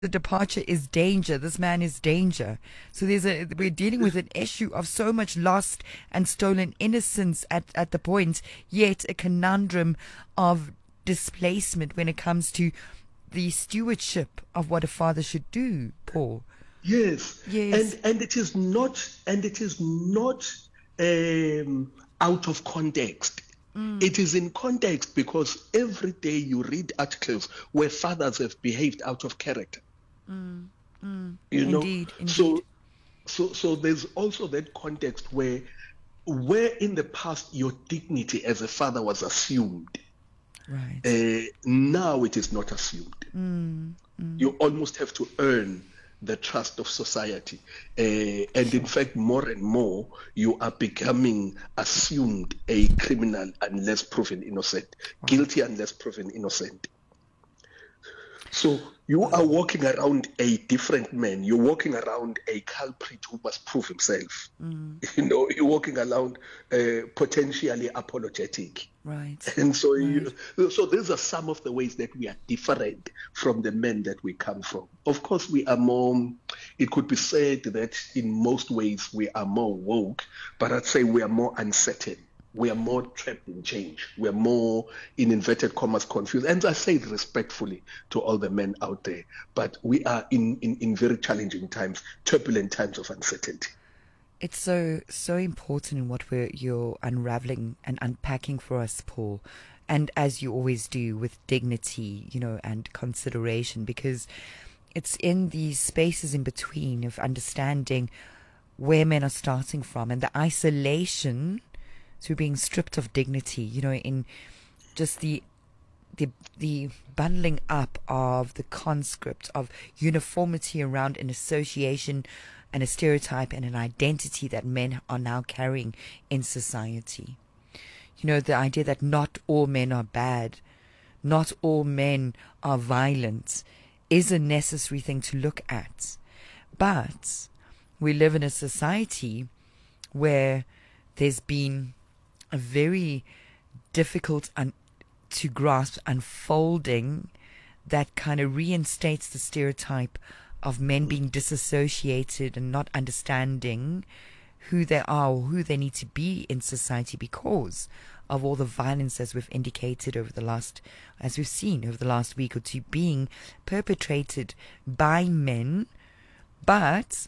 the departure is danger. This man is danger. So we're dealing with an issue of so much lost and stolen innocence at the point, yet a conundrum of displacement when it comes to the stewardship of what a father should do, Paul. Yes. Yes. And it is not out of context. It is in context because every day you read articles where fathers have behaved out of character. You know, Indeed. so there's also that context where in the past your dignity as a father was assumed. Right. Now it is not assumed. You almost have to earn the trust of society. And in fact, more and more, you are becoming assumed a criminal unless proven innocent, guilty unless proven innocent. So you are walking around a different man. You're walking around a culprit who must prove himself. You know, you're walking around potentially apologetic. Right. And so, so these are some of the ways that we are different from the men that we come from. Of course, we are more, it could be said that in most ways we are more woke, but I'd say we are more uncertain. We are more trapped in change. We are more, in inverted commas, confused. And I say it respectfully to all the men out there, but we are in very challenging times, turbulent times of uncertainty. It's so important in what you're unraveling and unpacking for us, Paul, and as you always do, with dignity, you know, and consideration, because it's in these spaces in between of understanding where men are starting from and the isolation through being stripped of dignity, you know, in just the bundling up of the conscript of uniformity around an association and a stereotype and an identity that men are now carrying in society. You know, the idea that not all men are bad, not all men are violent, is a necessary thing to look at. But we live in a society where there's been a very difficult to grasp unfolding that kind of reinstates the stereotype of men being disassociated and not understanding who they are or who they need to be in society because of all the violence, as we've indicated as we've seen over the last week or two, being perpetrated by men. But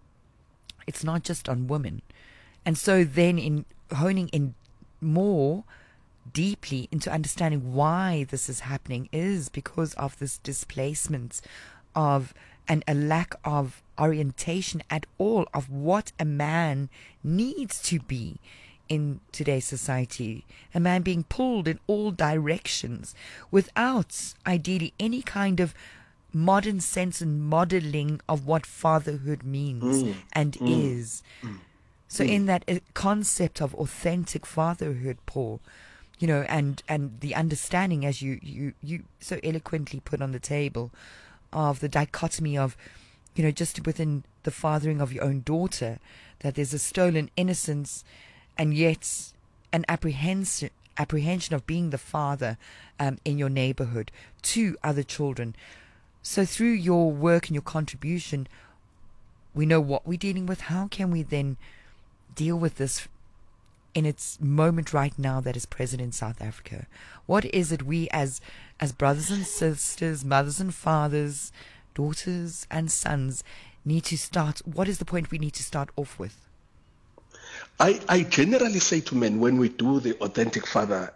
it's not just on women. And so then in honing in more deeply into understanding why this is happening is because of this displacement of and a lack of orientation at all of what a man needs to be in today's society. A man being pulled in all directions without ideally any kind of modern sense and modeling of what fatherhood means and is. So in that concept of authentic fatherhood, Paul, you know, and the understanding, as you so eloquently put on the table, of the dichotomy of, you know, just within the fathering of your own daughter, that there's a stolen innocence and yet an apprehension of being the father in your neighborhood to other children. So through your work and your contribution, we know what we're dealing with. How can we then deal with this in its moment right now that is present in South Africa? What is it we as brothers and sisters, mothers and fathers, daughters and sons need to start? What is the point we need to start off with? I generally say to men when we do the authentic father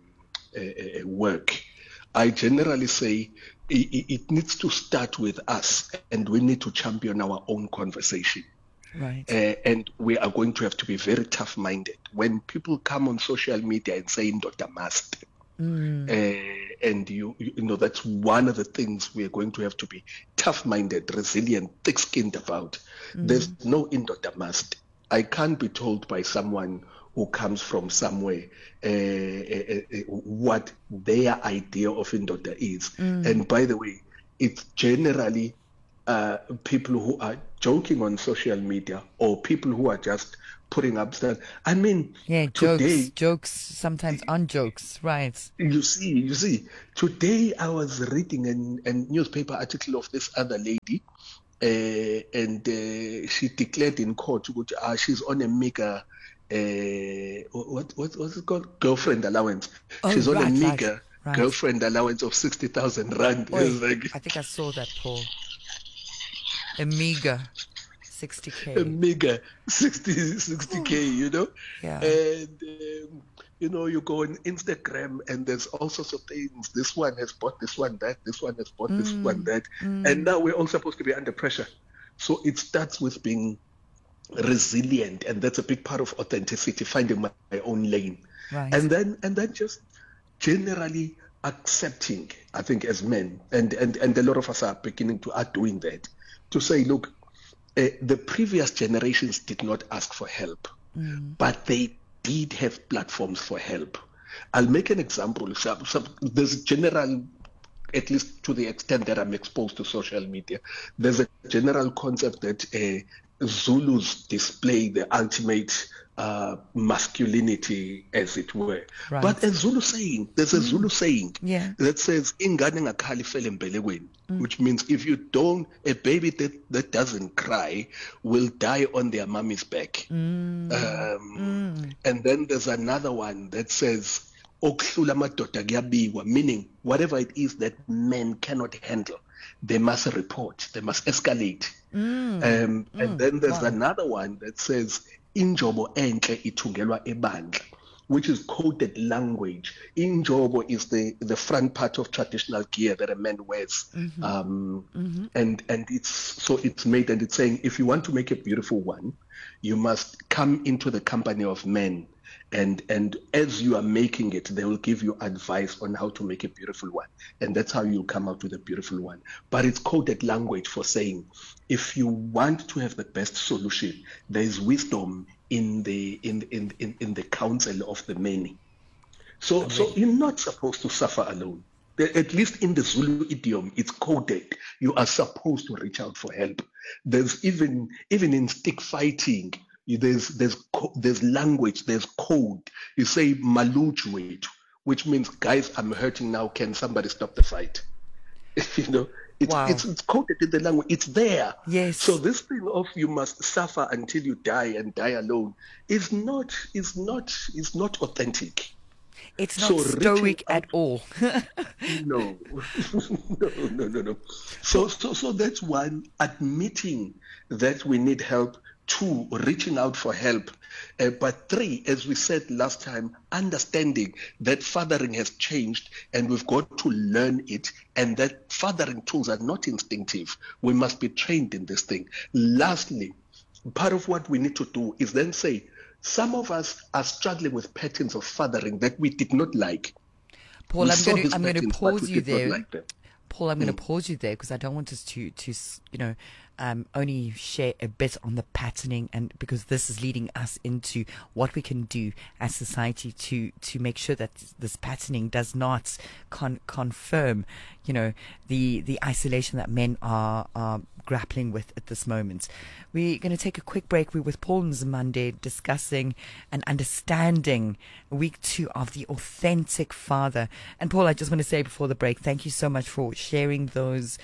work, I generally say it needs to start with us, and we need to champion our own conversation. Right. And we are going to have to be very tough-minded. When people come on social media and say Dr. Must, and you know, that's one of the things we are going to have to be tough-minded, resilient, thick-skinned about. There's no Dr. Must. I can't be told by someone who comes from somewhere what their idea of Indoda is. And by the way, it's generally people who are joking on social media or people who are just putting up stuff. I mean, Yeah, today, jokes, sometimes on jokes, right? you see, today I was reading a newspaper article of this other lady, and she declared in court that she's on a meager, what's it called? Girlfriend allowance. Oh, She's on a right, meager right. girlfriend allowance of 60,000 rand. Oi, It's like, I think I saw that, Paul. A meager 60K. a meager 60K, you know? Yeah. And, you know, you go on Instagram and there's all sorts of things. This one has bought this one, that. This one has bought this one, that. And now we're all supposed to be under pressure. So it starts with being resilient. And that's a big part of authenticity, finding my own lane. Right. And then just generally accepting, I think, as men, and a lot of us are doing that, to say, look, the previous generations did not ask for help, but they did have platforms for help. I'll make an example. There's general, at least to the extent that I'm exposed to social media, there's a general concept that Zulus display the ultimate masculinity, as it were. Right. But there's a Zulu saying that says, "Ingane ngakhali fele mbelekweni," which means if you don't, a baby that doesn't cry will die on their mommy's back. And then there's another one that says, "Okuhlula amadoda kuyabikwa," meaning whatever it is that men cannot handle, they must report, they must escalate. And then there's another one that says, "Injobo enhle ithungelwa ebandla," which is coded language. Injobo is the front part of traditional gear that a man wears. And it's made, and it's saying, if you want to make a beautiful one, you must come into the company of men. And as you are making it, they will give you advice on how to make a beautiful one. And that's how you come out with a beautiful one. But it's coded language for saying, if you want to have the best solution, there is wisdom in the counsel of the many. So you're not supposed to suffer alone. At least in the Zulu idiom, it's coded. You are supposed to reach out for help. There's even in stick fighting, there's language, there's code. You say maluju, which means, guys, I'm hurting now. Can somebody stop the fight? You know, it's coded in the language. It's there. Yes. So this thing of you must suffer until you die and die alone is not authentic. It's not stoic at all. No. So that's one, admitting that we need help. 2, reaching out for help. But 3, as we said last time, understanding that fathering has changed and we've got to learn it, and that fathering tools are not instinctive. We must be trained in this thing. Lastly, part of what we need to do is then say, some of us are struggling with patterns of fathering that we did not like. Paul, I'm going to pause you there. Paul, I'm going to pause you there because I don't want us to only share a bit on the patterning, and because this is leading us into what we can do as society to make sure that this patterning does not confirm, the isolation that men are grappling with at this moment. We're going to take a quick break. We're with Paul Nzimande discussing and understanding week 2 of the authentic father. And Paul, I just want to say before the break, thank you so much for sharing those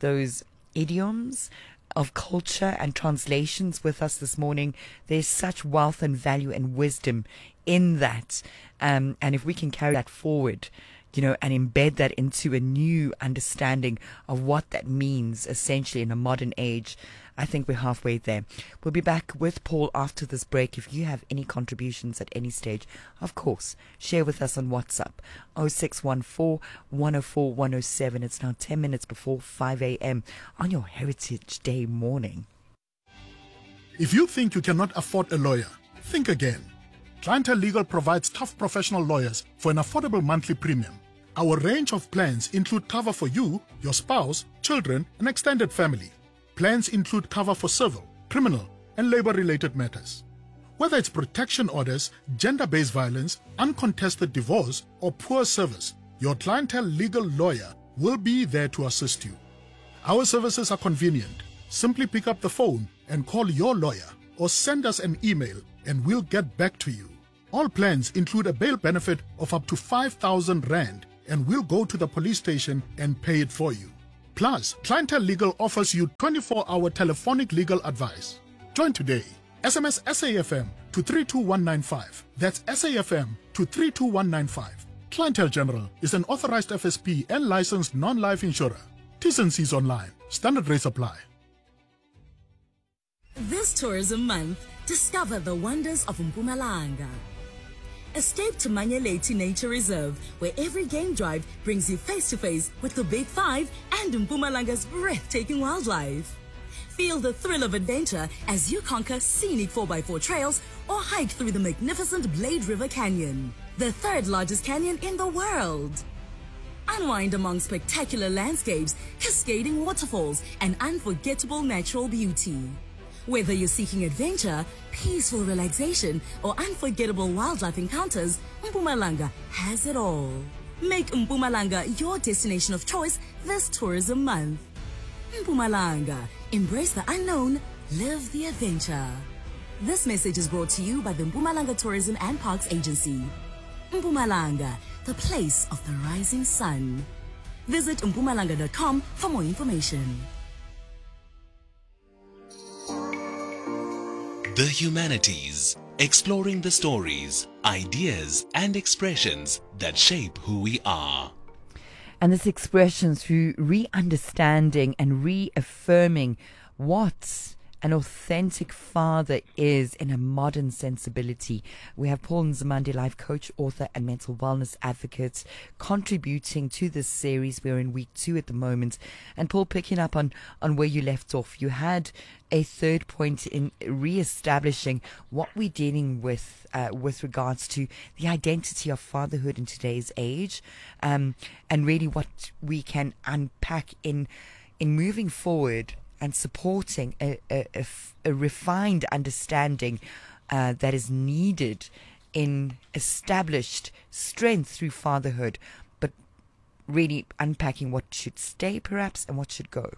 idioms of culture and translations with us this morning. There's such wealth and value and wisdom in that. And if we can carry that forward, and embed that into a new understanding of what that means essentially in a modern age, I think we're halfway there. We'll be back with Paul after this break. If you have any contributions at any stage, of course, share with us on WhatsApp, 0614 104 107. It's now 10 minutes before 5 a.m. on your Heritage Day morning. If you think you cannot afford a lawyer, think again. Clientele Legal provides tough professional lawyers for an affordable monthly premium. Our range of plans include cover for you, your spouse, children, and extended family. Plans include cover for civil, criminal, and labor-related matters. Whether it's protection orders, gender-based violence, uncontested divorce, or poor service, your Clientele Legal lawyer will be there to assist you. Our services are convenient. Simply pick up the phone and call your lawyer or send us an email and we'll get back to you. All plans include a bail benefit of up to 5,000 Rand and we'll go to the police station and pay it for you. Plus, Clientele Legal offers you 24-hour telephonic legal advice. Join today. SMS SAFM to 32195. That's SAFM to 32195. Clientele General is an authorized FSP and licensed non-life insurer. T's and C's online. Standard rates apply. This tourism month, discover the wonders of Mpumalanga. Escape to Manyeleti Nature Reserve, where every game drive brings you face-to-face with the Big Five and Mpumalanga's breathtaking wildlife. Feel the thrill of adventure as you conquer scenic 4x4 trails or hike through the magnificent Blade River Canyon, the third largest canyon in the world. Unwind among spectacular landscapes, cascading waterfalls, and unforgettable natural beauty. Whether you're seeking adventure, peaceful relaxation, or unforgettable wildlife encounters, Mpumalanga has it all. Make Mpumalanga your destination of choice this tourism month. Mpumalanga, embrace the unknown, live the adventure. This message is brought to you by the Mpumalanga Tourism and Parks Agency. Mpumalanga, the place of the rising sun. Visit mpumalanga.com for more information. The Humanities, exploring the stories, ideas, and expressions that shape who we are. And this expression through re-understanding and reaffirming what an authentic father is in a modern sensibility. We have Paul Nzimande, life coach, author, and mental wellness advocate, contributing to this series. We're in week 2 at the moment. And Paul, picking up on where you left off, you had a third point in re-establishing what we're dealing with regards to the identity of fatherhood in today's age, and really what we can unpack in moving forward and supporting a refined understanding that is needed in established strength through fatherhood, but really unpacking what should stay perhaps and what should go.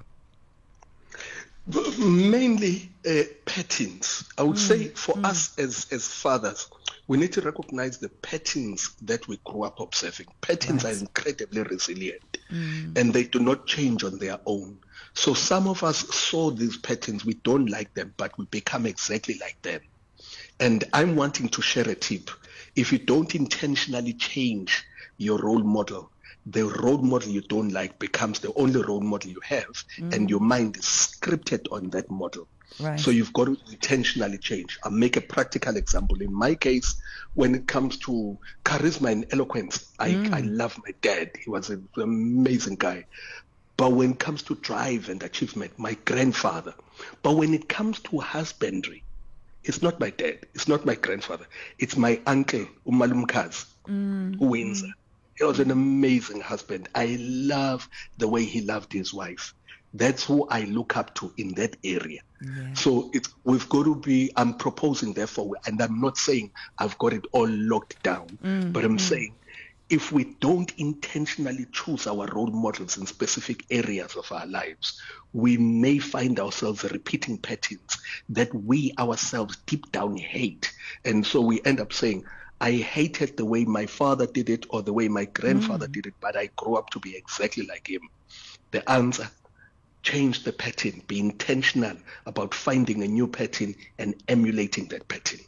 Mainly patterns. I would say for us as fathers, we need to recognize the patterns that we grew up observing. Patterns are incredibly resilient and they do not change on their own. So some of us saw these patterns, we don't like them, but we become exactly like them. And I'm wanting to share a tip. If you don't intentionally change your role model, the role model you don't like becomes the only role model you have, and your mind is scripted on that model. Right. So you've got to intentionally change. I'll make a practical example. In my case, when it comes to charisma and eloquence, I love my dad. He was an amazing guy. But when it comes to drive and achievement, my grandfather. But when it comes to husbandry, it's not my dad. It's not my grandfather. It's my uncle, Umalumkaz, Windsor. He was an amazing husband. I love the way he loved his wife. That's who I look up to in that area. Yeah. So we've got to be, I'm proposing therefore, and I'm not saying I've got it all locked down, but I'm saying if we don't intentionally choose our role models in specific areas of our lives, we may find ourselves repeating patterns that we ourselves deep down hate. And so we end up saying, I hated the way my father did it or the way my grandfather did it, but I grew up to be exactly like him. The answer, change the pattern. Be intentional about finding a new pattern and emulating that pattern.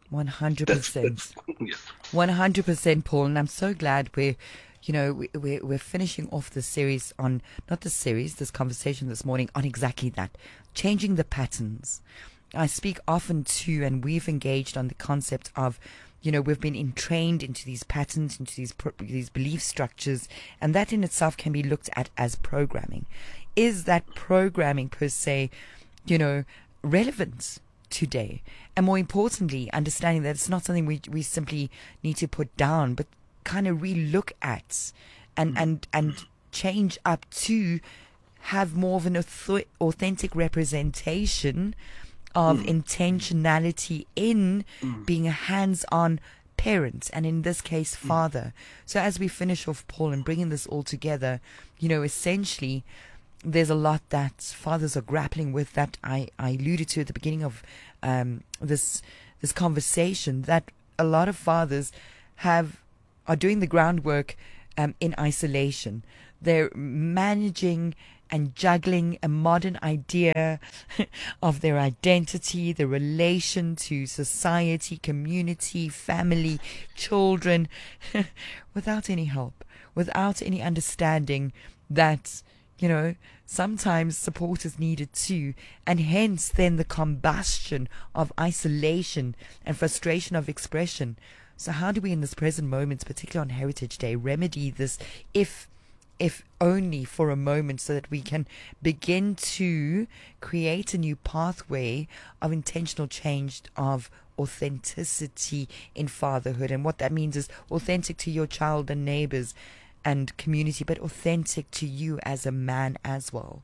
100%. Yes. 100%, Paul. And I'm so glad we're finishing off the series on, this conversation this morning on exactly that, changing the patterns. I speak often too, and we've engaged on the concept of, we've been entrained into these patterns, into these belief structures, and that in itself can be looked at as programming. Is that programming per se, relevant today? And more importantly, understanding that it's not something we simply need to put down, but kind of re-look at and change up to have more of an authentic representation of intentionality in being a hands-on parent, and in this case, father. So as we finish off, Paul, and bringing this all together, essentially, there's a lot that fathers are grappling with that I alluded to at the beginning of this conversation, that a lot of fathers are doing the groundwork in isolation. They're managing and juggling a modern idea of their identity, the relation to society, community, family, children, without any help, without any understanding that, sometimes support is needed too, and hence then the combustion of isolation and frustration of expression. So how do we in this present moment, particularly on Heritage Day, remedy this, if only for a moment, so that we can begin to create a new pathway of intentional change, of authenticity in fatherhood? And what that means is authentic to your child and neighbors and community, but authentic to you as a man as well.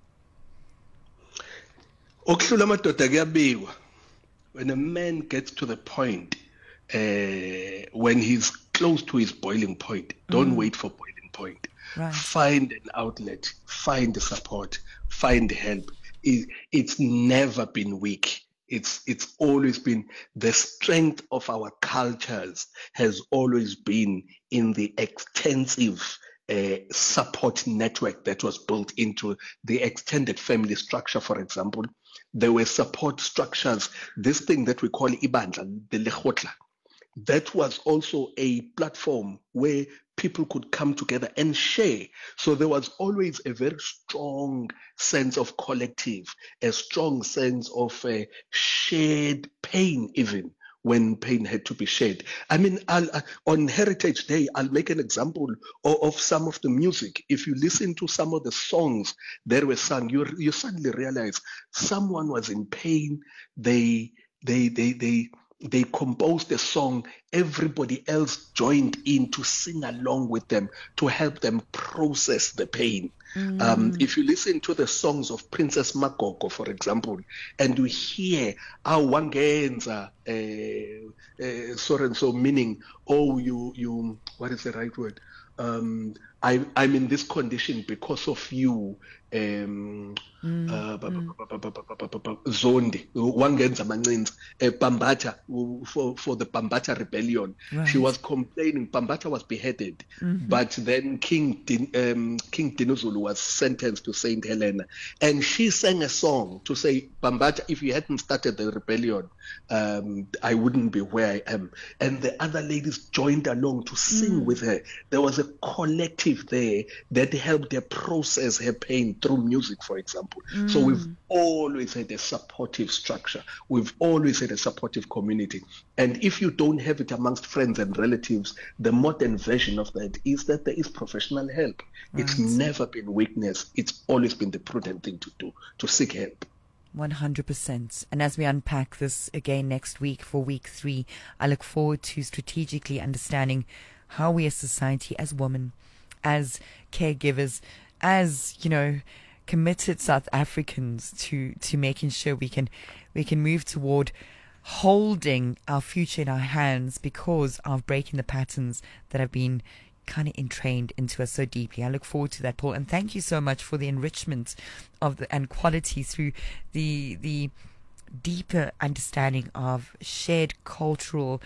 When a man gets to the point, when he's close to his boiling point, don't wait for boiling point. Right. Find an outlet, find the support, find help. It's never been weak. It's always been the strength of our cultures, has always been in the extensive support network that was built into the extended family structure. For example, there were support structures. This thing that we call ibandla, the lechotla, that was also a platform where people could come together and share. So there was always a very strong sense of collective, a strong sense of shared pain, even when pain had to be shared. I mean, on Heritage Day, I'll make an example of some of the music. If you listen to some of the songs that were sung, you suddenly realize someone was in pain. They composed a song, everybody else joined in to sing along with them, to help them process the pain. If you listen to the songs of Princess Makoko, for example, and you hear how Wangenza, so and so, meaning, you, what is the right word? I'm in this condition because of you. Zondi, Wangenza Mancinza, Bambata, for the Bambata rebellion. Right. She was complaining. Bambata was beheaded, but then King Dinuzulu was sentenced to St. Helena, and she sang a song to say, Bambata, if you hadn't started the rebellion, I wouldn't be where I am. And the other ladies joined along to sing with her. There was a collective there that helped her process her pain through music, for example. So we've always had a supportive structure. We've always had a supportive community. And if you don't have it amongst friends and relatives, the modern version of that is that there is professional help. Right. It's never been weakness. It's always been the prudent thing to do, to seek help. 100%. And as we unpack this again next week for week 3, I look forward to strategically understanding how we as society, as women, as caregivers, as, committed South Africans to making sure we can move toward holding our future in our hands because of breaking the patterns that have been kind of entrained into us so deeply. I look forward to that, Paul, and thank you so much for the enrichment of and quality through the deeper understanding of shared cultural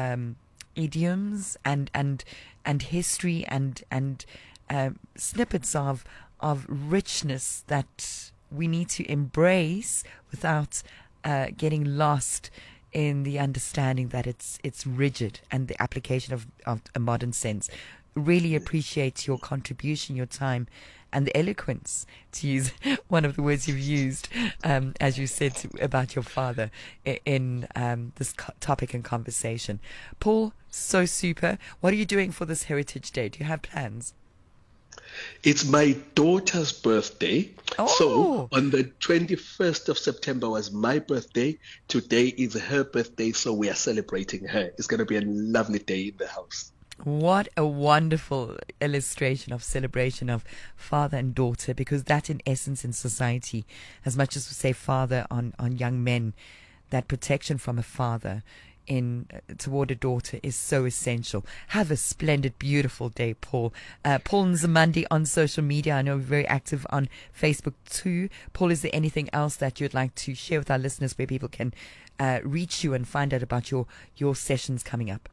idioms and history and snippets of richness that we need to embrace without getting lost in the understanding that it's rigid and the application of a modern sense. Really appreciate your contribution, your time, and the eloquence, to use one of the words you've used, as you said about your father in this topic and conversation. Paul, so super. What are you doing for this Heritage Day? Do you have plans? It's my daughter's birthday. Oh. So on the 21st of September was my birthday. Today is her birthday, so we are celebrating her. It's going to be a lovely day in the house. What a wonderful illustration of celebration of father and daughter, because that in essence in society, as much as we say father on young men, that protection from a father toward a daughter is so essential. Have a splendid, beautiful day, Paul. Paul Nzimande on social media. I know we're very active on Facebook too. Paul, is there anything else that you'd like to share with our listeners where people can reach you and find out about your sessions coming up?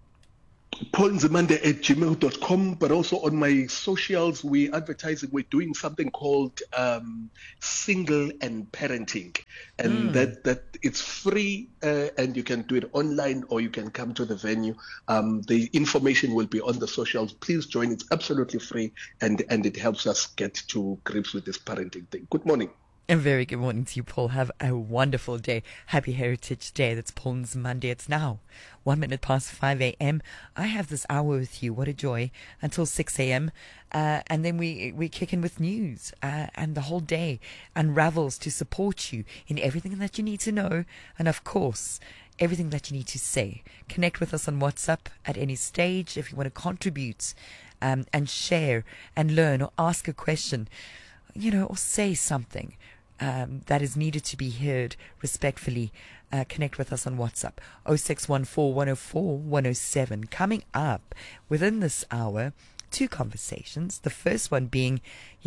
paulnzimande@gmail.com, but also on my socials, we're advertising, we're doing something called Single and Parenting, and that it's free, and you can do it online or you can come to the venue. The information will be on the socials. Please join. It's absolutely free, and it helps us get to grips with this parenting thing. Good morning. A very good morning to you, Paul. Have a wonderful day. Happy Heritage Day. That's Paul Nzimande. It's now 1 minute past 5 a.m. I have this hour with you. What a joy. Until 6 a.m. And then we kick in with news. And the whole day unravels to support you in everything that you need to know. And of course, everything that you need to say. Connect with us on WhatsApp at any stage if you want to contribute and share and learn or ask a question, or say something that is needed to be heard respectfully. Connect with us on WhatsApp 0614-104-107. Coming up within this hour, 2 conversations. The first one being,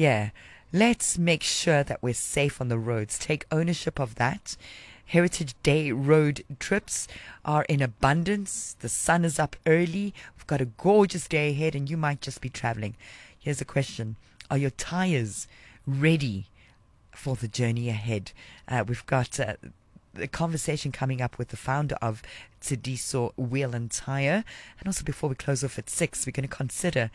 let's make sure that we're safe on the roads. Take ownership of that. Heritage Day road trips are in abundance. The sun is up early. We've got a gorgeous day ahead and you might just be traveling. Here's a question. Are your tires ready for the journey ahead? We've got a conversation coming up with the founder of Tsidiso Wheel and Tire. And also before we close off at 6, we're going to consider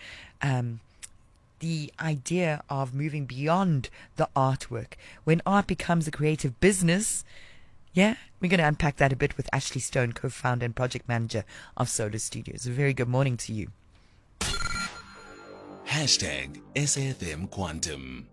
the idea of moving beyond the artwork. When art becomes a creative business, we're going to unpack that a bit with Ashley Stone, co-founder and project manager of Solar Studios. A very good morning to you. #SAFM Quantum.